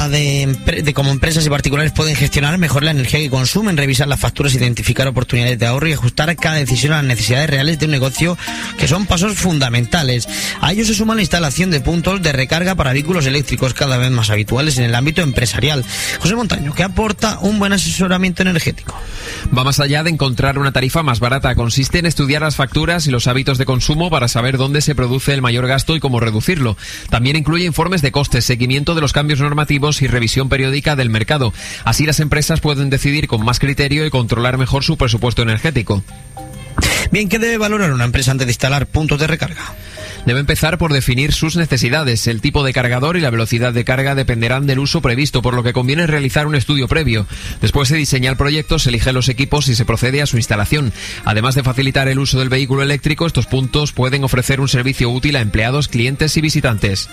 trata de cómo empresas y particulares pueden gestionar mejor la energía que consumen, revisar las facturas, identificar oportunidades de ahorro y ajustar cada decisión a las necesidades reales de un negocio, que son pasos fundamentales. A ello se suma la instalación de puntos de recarga para vehículos eléctricos, cada vez más habituales en el ámbito empresarial. José Montaño, ¿qué aporta un buen asesoramiento energético? Va más allá de encontrar una tarifa más barata. Consiste en estudiar las facturas y los hábitos de consumo para saber dónde se produce el mayor gasto y cómo reducirlo. También incluye informes de costes, seguimiento de los cambios normativos y revisión periódica del mercado. Así las empresas pueden decidir con más criterio y controlar mejor su presupuesto energético. Bien, ¿qué debe valorar una empresa antes de instalar puntos de recarga? Debe empezar por definir sus necesidades. El tipo de cargador y la velocidad de carga dependerán del uso previsto, por lo que conviene realizar un estudio previo. Después se diseña el proyecto, se eligen los equipos y se procede a su instalación. Además de facilitar el uso del vehículo eléctrico, estos puntos pueden ofrecer un servicio útil a empleados, clientes y visitantes.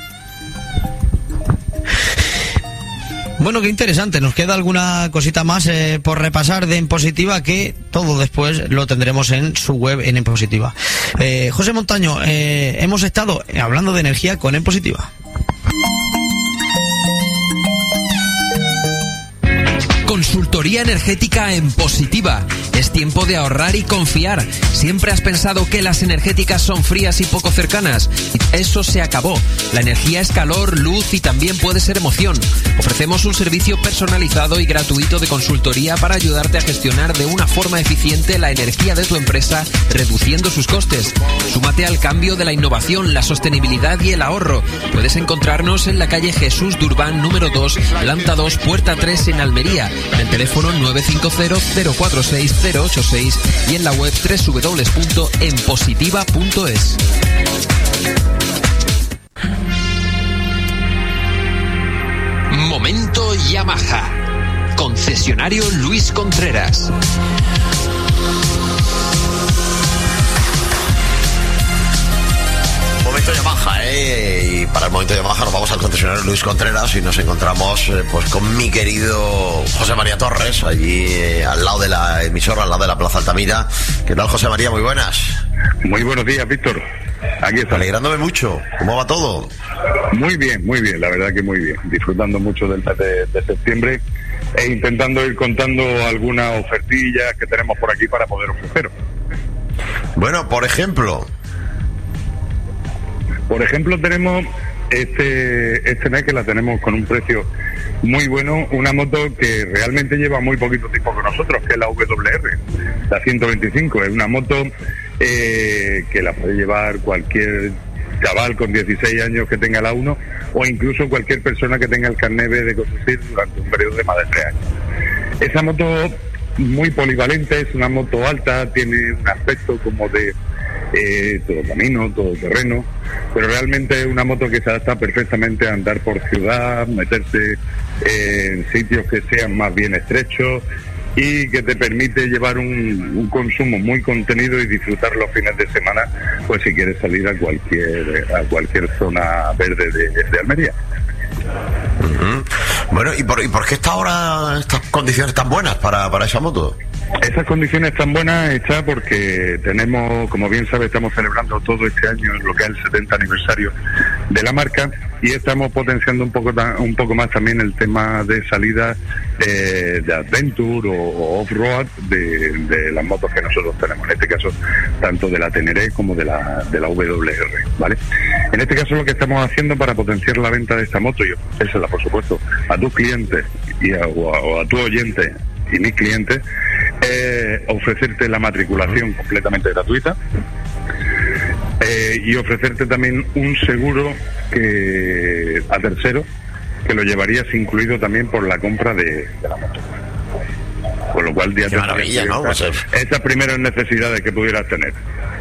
Bueno, qué interesante. Nos queda alguna cosita más por repasar de Impositiva, que todo después lo tendremos en su web en Impositiva. José Montaño, hemos estado hablando de energía con Impositiva. Consultoría energética en Positiva. Es tiempo de ahorrar y confiar. ¿Siempre has pensado que las energéticas son frías y poco cercanas? Eso se acabó. La energía es calor, luz y también puede ser emoción. Ofrecemos un servicio personalizado y gratuito de consultoría para ayudarte a gestionar de una forma eficiente la energía de tu empresa, reduciendo sus costes. Súmate al cambio de la innovación, la sostenibilidad y el ahorro. Puedes encontrarnos en la calle Jesús Durbán número 2, planta 2, puerta 3 en Almería. En el teléfono 950-046-086 y en la web www.enpositiva.es. Momento Yamaha. Concesionario Luis Contreras. Momento Yamaha, y para el momento Yamaha nos vamos al concesionario Luis Contreras y nos encontramos pues con mi querido José María Torres, allí al lado de la emisora, al lado de la Plaza Altamira. ¿Qué tal, José María? Muy buenas. Muy buenos días, Víctor. Aquí está. Alegrándome mucho. ¿Cómo va todo? Muy bien, la verdad que muy bien. Disfrutando mucho del mes de septiembre e intentando ir contando algunas ofertillas que tenemos por aquí para poder ofreceros. Bueno, por ejemplo, tenemos este mes que la tenemos con un precio muy bueno, una moto que realmente lleva muy poquito tiempo con nosotros, que es la WR, la 125. Es una moto que la puede llevar cualquier chaval con 16 años que tenga la 1 o incluso cualquier persona que tenga el carnet B de conducir durante un periodo de más de 3 años. Esa moto muy polivalente, es una moto alta, tiene un aspecto como de todo camino, todo terreno, pero realmente es una moto que se adapta perfectamente a andar por ciudad, meterse en sitios que sean más bien estrechos y que te permite llevar un consumo muy contenido y disfrutar los fines de semana, pues si quieres salir a cualquier zona verde de Almería. Uh-huh. Bueno, ¿y por qué está ahora estas condiciones tan buenas para esa moto? Esas condiciones tan buenas está porque tenemos, como bien sabe, estamos celebrando todo este año lo que es el 70 aniversario de la marca y estamos potenciando un poco más también el tema de salida de adventure o off-road de las motos que nosotros tenemos, en este caso tanto de la Teneré como de la WR, ¿vale? En este caso lo que estamos haciendo para potenciar la venta de esta moto y ofrecérsela, por supuesto, a tus clientes o a tu oyente y mis clientes, ofrecerte la matriculación completamente gratuita y ofrecerte también un seguro a tercero que lo llevarías incluido también por la compra de la moto, con lo cual ya te maravilla, ¿no? Esas primeras necesidades que pudieras tener.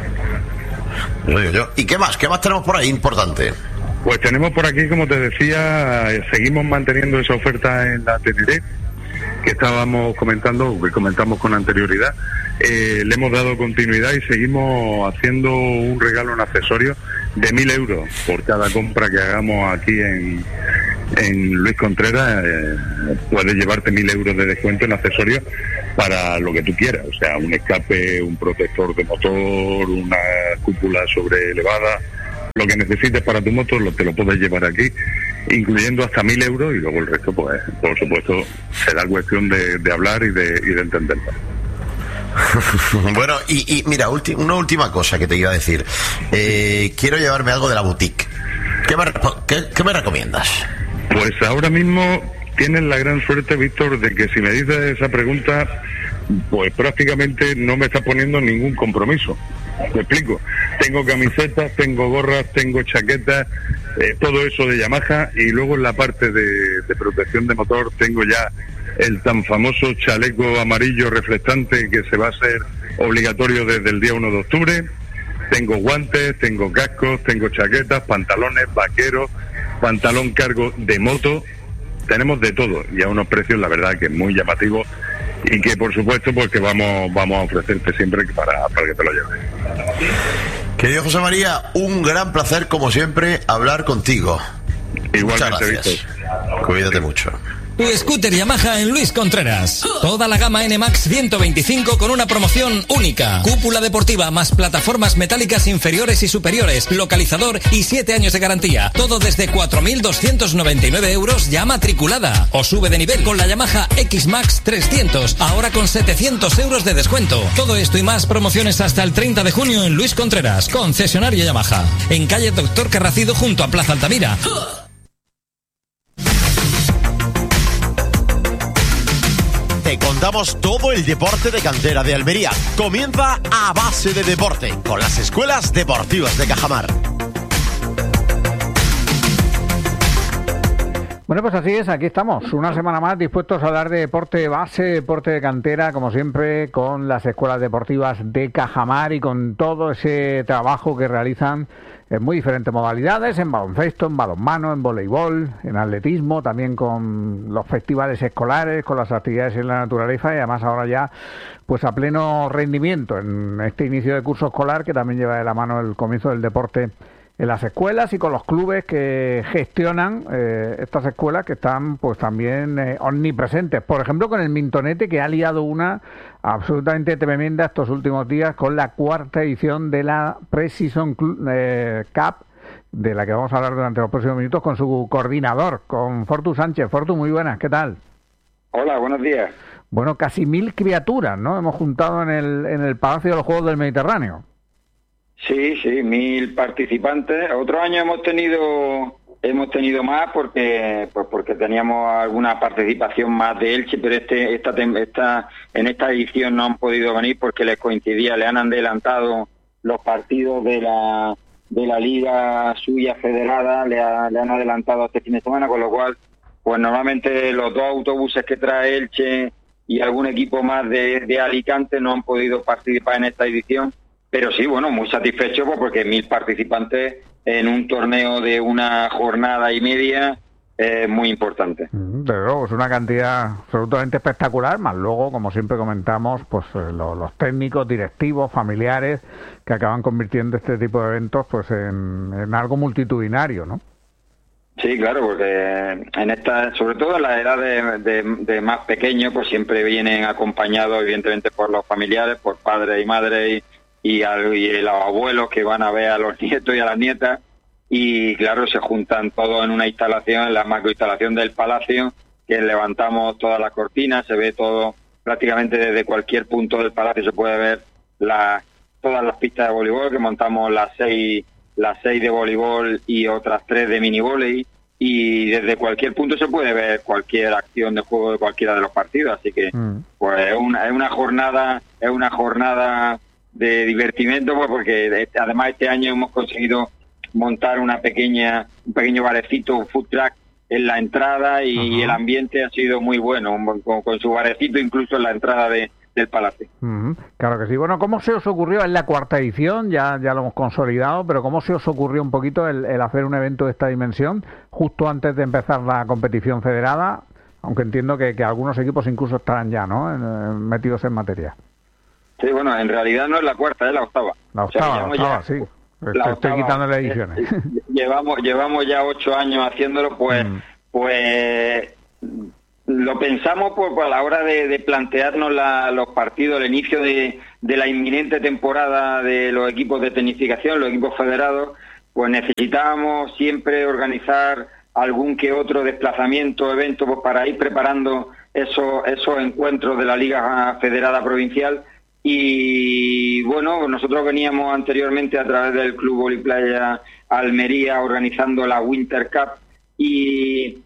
¿Y qué más tenemos por ahí importante? Pues tenemos por aquí, como te decía, seguimos manteniendo esa oferta en la Teneré que estábamos comentando, que comentamos con anterioridad. Le hemos dado continuidad y seguimos haciendo un regalo en accesorios de 1.000 euros por cada compra que hagamos aquí en Luis Contreras. Puedes llevarte 1.000 euros de descuento en accesorios para lo que tú quieras, o sea, un escape, un protector de motor, una cúpula sobre elevada, lo que necesites para tu moto te lo puedes llevar aquí, incluyendo hasta 1.000 euros, y luego el resto, pues, por supuesto, será cuestión de hablar y de entenderlo. Bueno, y mira, una última cosa que te iba a decir. Quiero llevarme algo de la boutique. ¿Qué me recomiendas? Pues ahora mismo tienes la gran suerte, Víctor, de que si me dices esa pregunta, pues prácticamente no me está poniendo ningún compromiso. Me explico. Tengo camisetas, tengo gorras, tengo chaquetas, todo eso de Yamaha, y luego en la parte de protección de motor tengo ya el tan famoso chaleco amarillo reflectante que se va a hacer obligatorio desde el día 1 de octubre. Tengo guantes, tengo cascos, tengo chaquetas, pantalones, vaqueros, pantalón cargo de moto. Tenemos de todo y a unos precios, la verdad, que muy llamativos, y que por supuesto pues que vamos a ofrecerte siempre para que te lo lleves. Querido José María, un gran placer como siempre hablar contigo. Igualmente, Víctor. Cuídate mucho. Tu scooter Yamaha en Luis Contreras. Toda la gama NMAX 125 con una promoción única. Cúpula deportiva más plataformas metálicas inferiores y superiores, localizador y 7 años de garantía. Todo desde 4.299 euros ya matriculada. O sube de nivel con la Yamaha X-Max 300, ahora con 700 euros de descuento. Todo esto y más promociones hasta el 30 de junio en Luis Contreras, concesionario Yamaha. En calle Doctor Carracido junto a Plaza Altamira. Te contamos todo el deporte de cantera de Almería. Comienza A Base de Deporte con las escuelas deportivas de Cajamar. Bueno, pues así es, aquí estamos, una semana más dispuestos a hablar de deporte base, deporte de cantera, como siempre, con las escuelas deportivas de Cajamar y con todo ese trabajo que realizan en muy diferentes modalidades, en baloncesto, en balonmano, en voleibol, en atletismo, también con los festivales escolares, con las actividades en la naturaleza, y además ahora ya pues a pleno rendimiento en este inicio de curso escolar, que también lleva de la mano el comienzo del deporte en las escuelas y con los clubes que gestionan estas escuelas, que están pues también omnipresentes. Por ejemplo, con el Mintonete, que ha liado una absolutamente tremenda estos últimos días con la 4ª edición de la Pre-Season Cup, de la que vamos a hablar durante los próximos minutos con su coordinador, con Fortu Sánchez. Fortu, muy buenas, ¿qué tal? Hola, buenos días. Bueno, casi 1.000 criaturas, ¿no? Hemos juntado en el Palacio de los Juegos del Mediterráneo. Sí, 1.000 participantes. Otro año hemos tenido más porque teníamos alguna participación más de Elche, pero en esta edición no han podido venir porque les coincidía, le han adelantado los partidos de la Liga Suya Federada, le han adelantado este fin de semana, con lo cual pues normalmente los 2 autobuses que trae Elche y algún equipo más de Alicante no han podido participar en esta edición. Pero sí, bueno, muy satisfecho porque 1.000 participantes en un torneo de una jornada y media es muy importante. Desde luego, es una cantidad absolutamente espectacular, más luego, como siempre comentamos, pues los técnicos, directivos, familiares, que acaban convirtiendo este tipo de eventos pues en algo multitudinario, ¿no? Sí, claro, porque sobre todo en la edad de más pequeños, pues siempre vienen acompañados, evidentemente, por los familiares, por padres y madres y los abuelos que van a ver a los nietos y a las nietas, y claro, se juntan todos en una instalación, en la macroinstalación del palacio, que levantamos todas las cortinas, se ve todo prácticamente desde cualquier punto del palacio, se puede ver todas las pistas de voleibol, que montamos las seis de voleibol y otras 3 de minivóley, y desde cualquier punto se puede ver cualquier acción de juego de cualquiera de los partidos, así que pues es una jornada de divertimento, pues porque además este año hemos conseguido montar un pequeño barecito, un food truck en la entrada, y el ambiente ha sido muy bueno, con su barecito incluso en la entrada del palacio. Claro que sí. Bueno, ¿cómo se os ocurrió? En la 4ª edición, ya lo hemos consolidado, pero ¿cómo se os ocurrió un poquito el hacer un evento de esta dimensión justo antes de empezar la competición federada? Aunque entiendo que algunos equipos incluso estarán ya, ¿no?, metidos en materia. Sí, bueno, en realidad no es la 4ª, es la 8ª. La 8ª, sí. Estoy quitando las ediciones. Llevamos ya 8 años haciéndolo, pues lo pensamos a la hora de plantearnos los partidos, el inicio de la inminente temporada de los equipos de tecnificación, los equipos federados, pues necesitábamos siempre organizar algún que otro desplazamiento, evento, pues para ir preparando esos encuentros de la Liga Federada Provincial. Y bueno, nosotros veníamos anteriormente a través del Club Voliplaya Almería organizando la Winter Cup y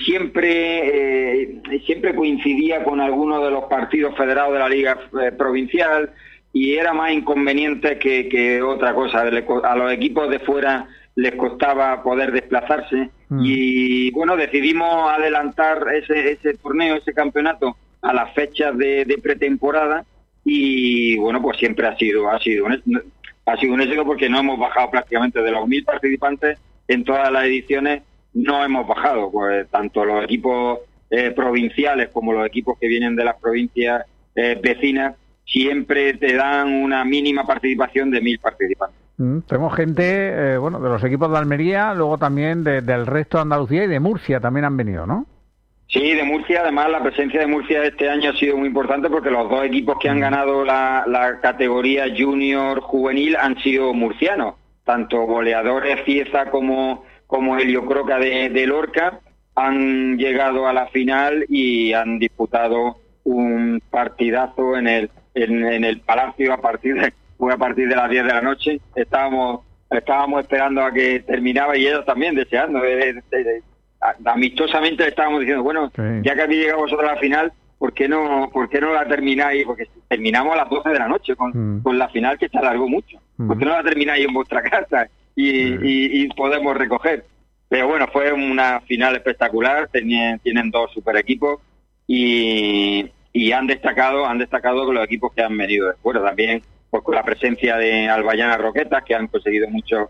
siempre coincidía con algunos de los partidos federados de la Liga Provincial y era más inconveniente que otra cosa. A los equipos de fuera les costaba poder desplazarse y bueno, decidimos adelantar ese torneo, ese campeonato a las fechas de pretemporada y bueno, pues siempre ha sido un éxito porque no hemos bajado prácticamente de los 1.000 participantes en todas las ediciones, no hemos bajado, pues tanto los equipos provinciales como los equipos que vienen de las provincias vecinas siempre te dan una mínima participación de 1.000 participantes. Tenemos gente, de los equipos de Almería, luego también del resto de Andalucía y de Murcia también han venido, ¿no? Sí, de Murcia, además la presencia de Murcia este año ha sido muy importante porque los dos equipos que han ganado la categoría junior juvenil han sido murcianos, tanto Goleadores Cieza como Helio Croca de Lorca han llegado a la final y han disputado un partidazo en el Palacio a partir de las 10 de la noche. Estábamos esperando a que terminaba y ellos también deseando. Amistosamente estábamos diciendo, bueno, sí, ya que habéis llegado vosotros a la final, ¿por qué no la termináis? Porque terminamos a las 12 de la noche con la final, que se alargó mucho. ¿Por qué no la termináis en vuestra casa y podemos recoger? Pero bueno, fue una final espectacular, tienen dos super equipos y han destacado con los equipos que han venido después. También pues con la presencia de Albayana Roquetas, que han conseguido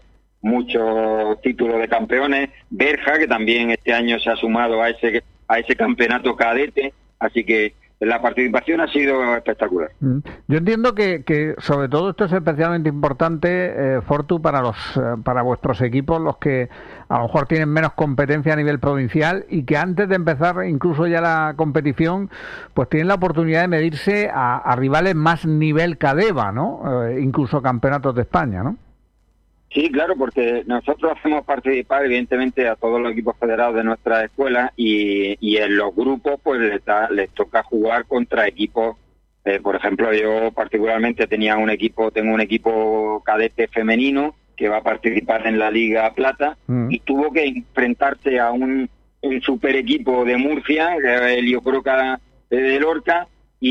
muchos títulos de campeones, Berja, que también este año se ha sumado a ese campeonato cadete, así que la participación ha sido espectacular. Yo entiendo que sobre todo esto es especialmente importante, Fortu, para vuestros equipos, los que a lo mejor tienen menos competencia a nivel provincial y que antes de empezar incluso ya la competición, pues tienen la oportunidad de medirse a rivales más nivel Cadeva, ¿no? Incluso campeonatos de España, ¿no? Sí, claro, porque nosotros hacemos participar evidentemente a todos los equipos federados de nuestra escuela y en los grupos pues les toca jugar contra equipos. Por ejemplo, yo particularmente tengo un equipo cadete femenino que va a participar en la Liga Plata y tuvo que enfrentarse a un super equipo de Murcia, el Iocroca de Lorca,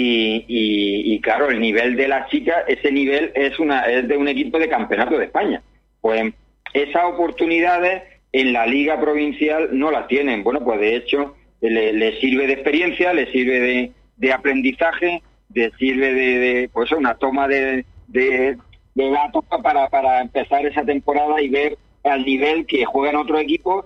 y claro, el nivel de las chicas, ese nivel es de un equipo de campeonato de España. Pues esas oportunidades en la Liga Provincial no las tienen. Bueno, pues de hecho le sirve de experiencia, le sirve de aprendizaje, le sirve de pues una toma de datos para empezar esa temporada y ver al nivel que juegan otros equipos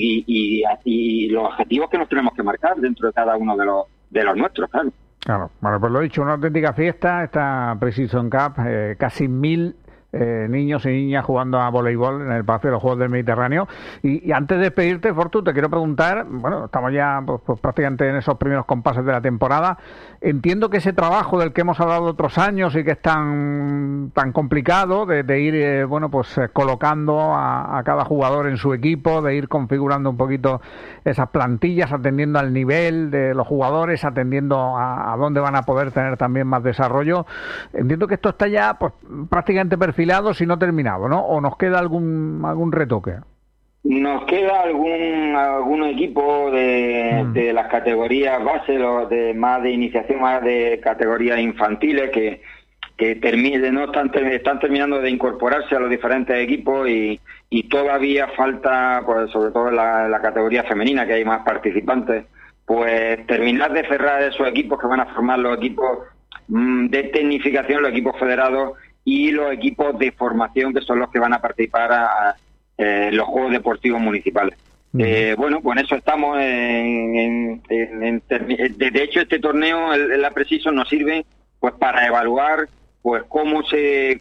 y los objetivos que nos tenemos que marcar dentro de cada uno de los nuestros, claro. Claro, bueno, pues lo he dicho, una auténtica fiesta esta Pre-Season Cup, casi 1.000 niños y niñas jugando a voleibol en el Palacio de los Juegos del Mediterráneo. Y antes de despedirte, Fortu, te quiero preguntar, bueno, estamos ya pues prácticamente en esos primeros compases de la temporada. Entiendo que ese trabajo del que hemos hablado otros años y que es tan complicado de ir colocando a cada jugador en su equipo, de ir configurando un poquito esas plantillas, atendiendo al nivel de los jugadores, atendiendo a dónde van a poder tener también más desarrollo. Entiendo que esto está ya pues prácticamente perfilado, si no terminado, ¿no? ¿O nos queda algún retoque? Nos queda algún equipo de las categorías base, de más de iniciación, más de categorías infantiles que están terminando de incorporarse a los diferentes equipos y todavía falta, pues sobre todo en la categoría femenina, que hay más participantes, pues terminar de cerrar esos equipos que van a formar los equipos de tecnificación, los equipos federados y los equipos de formación, que son los que van a participar a los Juegos Deportivos Municipales. Bueno, pues en eso estamos. De hecho, este torneo, la Pre-Season, nos sirve pues para evaluar pues cómo se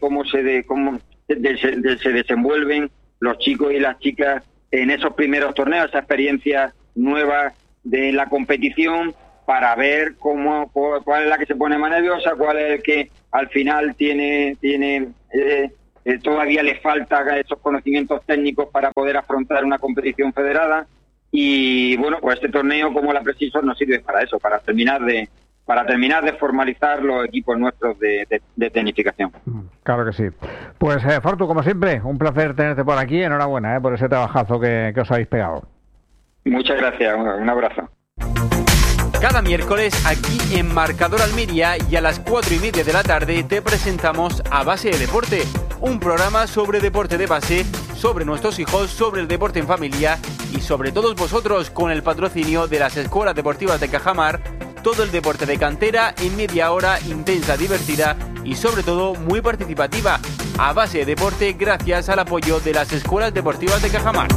desenvuelven los chicos y las chicas en esos primeros torneos, esa experiencia nueva de la competición, para ver cuál es la que se pone más nerviosa, cuál es el que al final tiene todavía le falta esos conocimientos técnicos para poder afrontar una competición federada. Y bueno, pues este torneo como la Precision nos sirve para eso, para terminar de formalizar los equipos nuestros de tecnificación. Claro que sí. Pues Fortu, como siempre, un placer tenerte por aquí. Enhorabuena por ese trabajazo que os habéis pegado. Muchas gracias, un abrazo. Cada miércoles aquí en Marcador Almería y a las 4:30 de la tarde te presentamos A Base de Deporte, un programa sobre deporte de base, sobre nuestros hijos, sobre el deporte en familia y sobre todos vosotros, con el patrocinio de las escuelas deportivas de Cajamar. Todo el deporte de cantera en media hora, intensa, divertida y sobre todo muy participativa. A Base de Deporte, gracias al apoyo de las escuelas deportivas de Cajamar.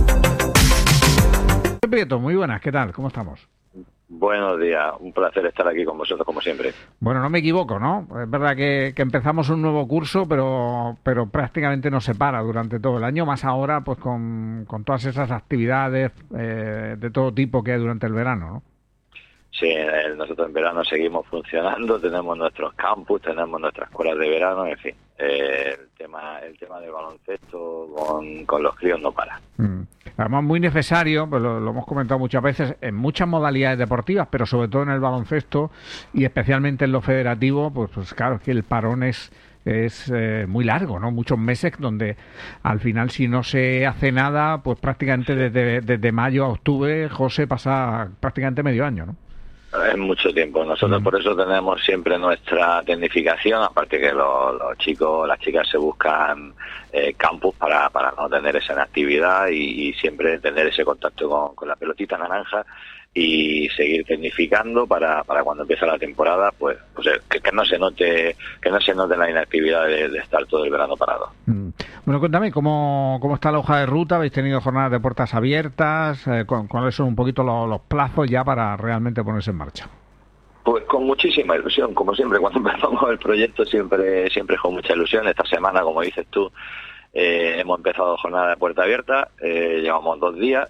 Prieto, muy buenas, ¿qué tal? ¿Cómo estamos? Buenos días, un placer estar aquí con vosotros como siempre. Bueno, no me equivoco, ¿no? Es verdad que empezamos un nuevo curso, pero prácticamente no se para durante todo el año, más ahora pues con todas esas actividades de todo tipo que hay durante el verano, ¿no? Sí, nosotros en verano seguimos funcionando, tenemos nuestros campus, tenemos nuestras escuelas de verano, en fin, el tema del baloncesto con los críos no para. Además, muy necesario, pues lo hemos comentado muchas veces, en muchas modalidades deportivas, pero sobre todo en el baloncesto y especialmente en lo federativo, pues claro, que el parón es muy largo, ¿no? Muchos meses donde al final, si no se hace nada, pues prácticamente desde mayo a octubre, José, pasa prácticamente medio año, ¿no? Es mucho tiempo. Nosotros por eso tenemos siempre nuestra tecnificación, aparte que los chicos, las chicas se buscan campus para no tener esa inactividad y siempre tener ese contacto con la pelotita naranja y seguir tecnificando para cuando empieza la temporada, pues que no se note la inactividad de estar todo el verano parado. Bueno, cuéntame, ¿cómo está la hoja de ruta? ¿Habéis tenido jornadas de puertas abiertas? ¿Cuáles son un poquito los plazos ya para realmente ponerse en marcha? Pues con muchísima ilusión, como siempre, cuando empezamos el proyecto siempre con mucha ilusión. Esta semana, como dices tú, hemos empezado jornada de puerta abierta, llevamos 2 días.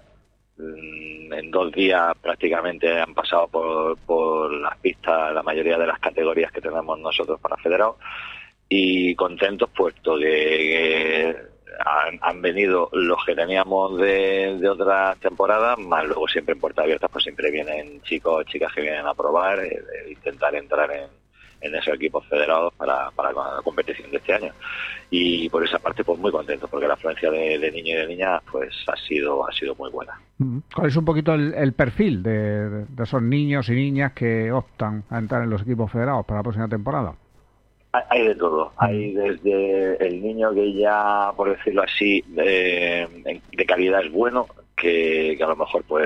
En 2 días prácticamente han pasado por las pistas la mayoría de las categorías que tenemos nosotros para federados y contentos puesto que han venido los que teníamos de otras temporadas, más luego siempre en puertas abiertas pues siempre vienen chicos o chicas que vienen a probar, intentar entrar en esos equipos federados para la competición de este año. Y por esa parte pues muy contento porque la afluencia de niños y de niñas pues ha sido muy buena. ¿Cuál es un poquito el perfil de esos niños y niñas que optan a entrar en los equipos federados para la próxima temporada? Hay de todo. Hay desde el niño que ya, por decirlo así, de calidad es bueno, que a lo mejor pues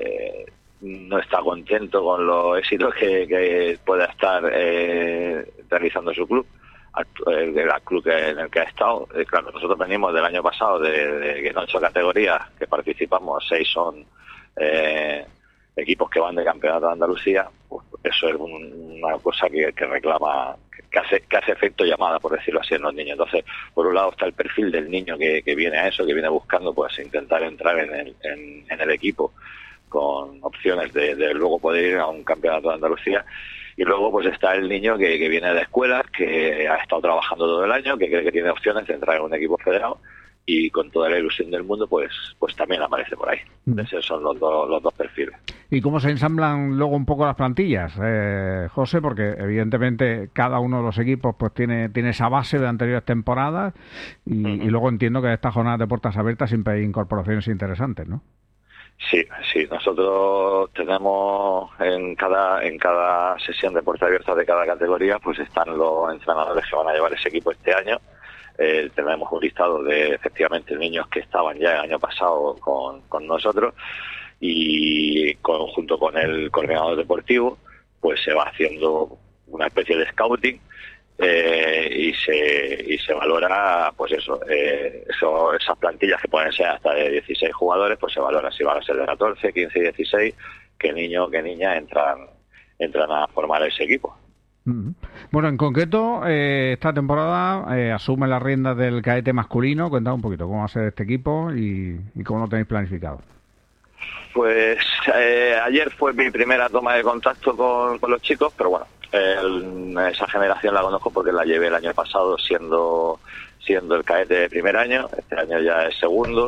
no está contento con los éxitos que pueda estar realizando su club, el club en el que ha estado. Claro, nosotros venimos del año pasado de que en 8 categorías que participamos, 6 son equipos que van de campeonato de Andalucía. Pues eso es una cosa que reclama, que hace efecto llamada, por decirlo así, en los niños. Entonces, por un lado está el perfil del niño que viene a eso, que viene buscando pues intentar entrar en el equipo con opciones de luego poder ir a un campeonato de Andalucía. Y luego pues está el niño que viene de escuelas, que ha estado trabajando todo el año, que cree que tiene opciones de entrar en un equipo federado y con toda la ilusión del mundo pues también aparece por ahí. Esos son los dos perfiles. ¿Y cómo se ensamblan luego un poco las plantillas, José? Porque evidentemente cada uno de los equipos pues tiene esa base de anteriores temporadas y luego entiendo que en estas jornadas de puertas abiertas siempre hay incorporaciones interesantes, ¿no? Sí, nosotros tenemos en cada sesión de puertas abiertas de cada categoría pues están los entrenadores que van a llevar ese equipo este año. Tenemos un listado de efectivamente niños que estaban ya el año pasado con nosotros y junto con el coordinador deportivo pues se va haciendo una especie de scouting y se valora pues esas plantillas que pueden ser hasta de 16 jugadores, pues se valora si van a ser de 14, 15 y 16 qué niño o qué niña entran a formar ese equipo. Bueno, en concreto, esta temporada asume las riendas del cadete masculino. Cuéntame un poquito cómo va a ser este equipo y cómo lo tenéis planificado. Pues ayer fue mi primera toma de contacto con los chicos, pero bueno, esa generación la conozco porque la llevé el año pasado siendo siendo el cadete de primer año, este año ya es segundo.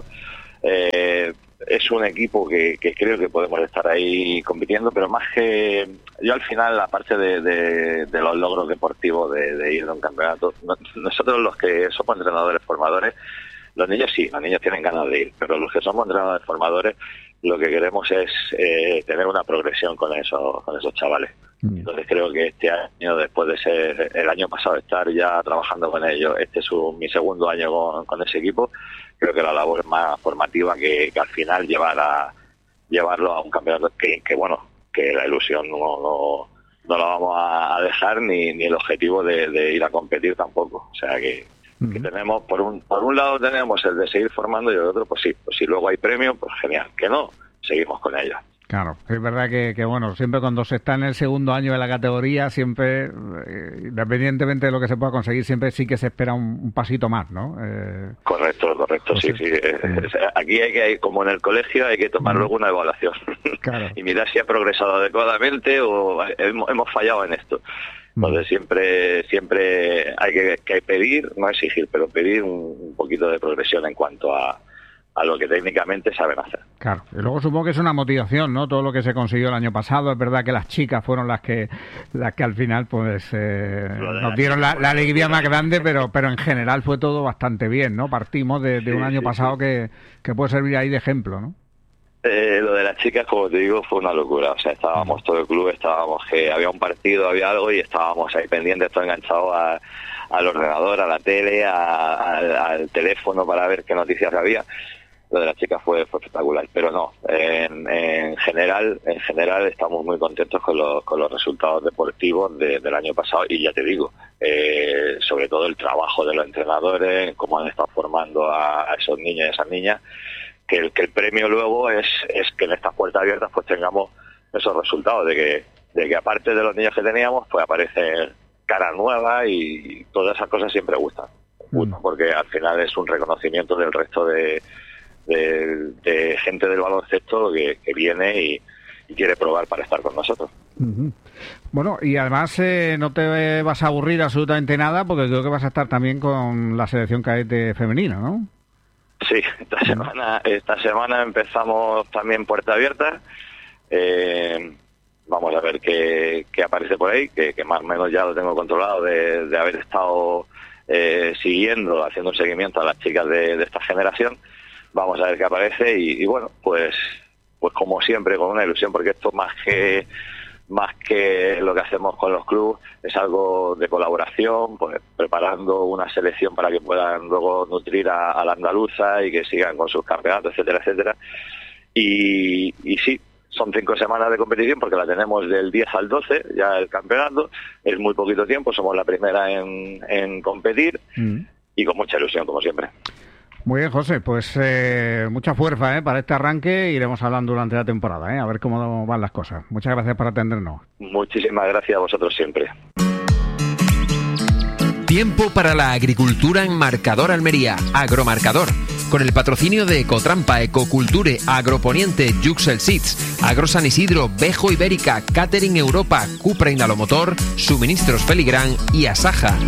Es un equipo que creo que podemos estar ahí compitiendo, pero más que yo al final, aparte de los logros deportivos de ir a un campeonato, nosotros los que somos entrenadores formadores, los niños sí, los niños tienen ganas de ir, pero los que somos entrenadores formadores lo que queremos es tener una progresión con esos chavales. Entonces creo que este año, después de ser el año pasado estar ya trabajando con ellos, este es mi segundo año con ese equipo, creo que la labor es más formativa que al final llevarlo a un campeonato que la ilusión no la vamos a dejar, ni el objetivo de ir a competir tampoco. O sea que tenemos, por un lado tenemos el de seguir formando, y el otro, pues sí, pues si luego hay premio, pues genial, que no, seguimos con ellos. Claro, es verdad que bueno, siempre cuando se está en el segundo año de la categoría, siempre, independientemente de lo que se pueda conseguir, siempre sí que se espera un pasito más, ¿no? Correcto, pues sí. Aquí hay que, como en el colegio, hay que tomar luego una evaluación. Claro. Y mirar si ha progresado adecuadamente o hemos fallado en esto. Entonces siempre hay que pedir, no exigir, pero pedir un poquito de progresión en cuanto a lo que técnicamente saben hacer. Claro, y luego supongo que es una motivación, ¿no? Todo lo que se consiguió el año pasado, es verdad que las chicas fueron las que al final pues nos dieron la alegría más grande, pero en general fue todo bastante bien, ¿no? Partimos de un año pasado que puede servir ahí de ejemplo, ¿no? Lo de las chicas, como te digo, fue una locura. O sea, estábamos todo el club, que había un partido, había algo, y estábamos ahí pendientes, todos enganchados al ordenador, a la tele, al teléfono para ver qué noticias había. Lo de las chicas fue espectacular, pero no, en general estamos muy contentos con los resultados deportivos del año pasado, y ya te digo, sobre todo el trabajo de los entrenadores, cómo han estado formando a esos niños y esas niñas, que el premio luego es que en estas puertas abiertas pues tengamos esos resultados de que aparte de los niños que teníamos, pues aparecen caras nuevas, y todas esas cosas siempre gustan, porque al final es un reconocimiento del resto de gente del baloncesto que viene y quiere probar para estar con nosotros. Bueno, y además no te vas a aburrir absolutamente nada, porque creo que vas a estar también con la selección cadete femenina, ¿no? Sí, esta semana empezamos también puerta abierta. Vamos a ver qué aparece por ahí, que más o menos ya lo tengo controlado de haber estado haciendo un seguimiento a las chicas de esta generación. Vamos a ver qué aparece y bueno, pues como siempre, con una ilusión, porque esto más que lo que hacemos con los clubes es algo de colaboración, pues preparando una selección para que puedan luego nutrir a la andaluza y que sigan con sus campeonatos, etcétera, etcétera. Y sí, son 5 semanas de competición, porque la tenemos del 10 al 12, ya el campeonato, es muy poquito tiempo, somos la primera en competir, y con mucha ilusión, como siempre. Muy bien, José, pues mucha fuerza para este arranque. Iremos hablando durante la temporada, a ver cómo van las cosas. Muchas gracias por atendernos. Muchísimas gracias a vosotros siempre. Tiempo para la agricultura en Marcador Almería, Agromarcador, con el patrocinio de Ecotrampa, Ecoculture, Agroponiente, Juxel Seeds, Agro San Isidro, Bejo Ibérica, Catering Europa, Cupra Inalomotor, Suministros Feligrán y Asaja.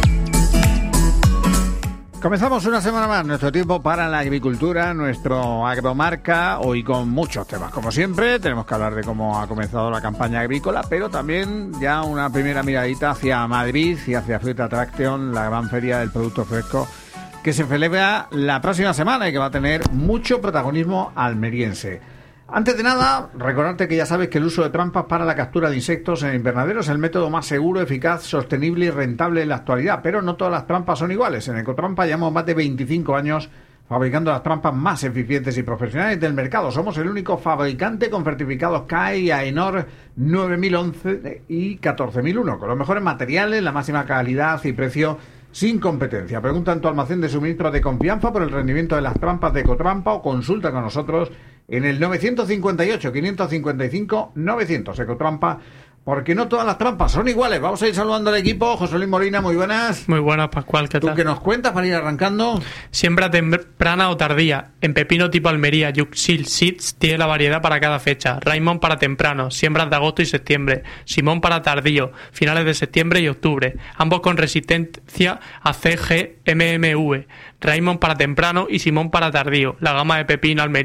Comenzamos una semana más nuestro tiempo para la agricultura, nuestro Agromarca, hoy con muchos temas. Como siempre, tenemos que hablar de cómo ha comenzado la campaña agrícola, pero también ya una primera miradita hacia Madrid y hacia Fruit Attraction, la gran feria del producto fresco, que se celebra la próxima semana y que va a tener mucho protagonismo almeriense. Antes de nada, recordarte que ya sabes que el uso de trampas para la captura de insectos en invernadero es el método más seguro, eficaz, sostenible y rentable en la actualidad, pero no todas las trampas son iguales. En Ecotrampa llevamos más de 25 años fabricando las trampas más eficientes y profesionales del mercado. Somos el único fabricante con certificados CAE y AENOR 9011 y 14001, con los mejores materiales, la máxima calidad y precio sin competencia. Pregunta en tu almacén de suministro de confianza por el rendimiento de las trampas de Ecotrampa o consulta con nosotros en el 958 555 900. Ecotrampa, Porque no todas las trampas son iguales. Vamos a ir saludando al equipo. José Luis Molina, muy buenas. Muy buenas, Pascual, ¿qué tal? ¿Tú qué nos cuentas para ir arrancando? Siembra temprana o tardía. En pepino tipo Almería, Yuxil Seeds tiene la variedad para cada fecha. Raymond para temprano, siembras de agosto y septiembre. Simón para tardío, finales de septiembre y octubre. Ambos con resistencia a CG MMV. Raymond para temprano y Simón para tardío. La gama de pepino Almería